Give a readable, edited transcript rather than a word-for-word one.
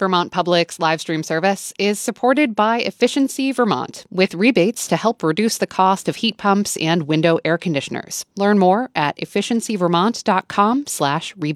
Vermont Public's live stream service is supported by Efficiency Vermont, with rebates to help reduce the cost of heat pumps and window air conditioners. Learn more at efficiencyvermont.com/rebate.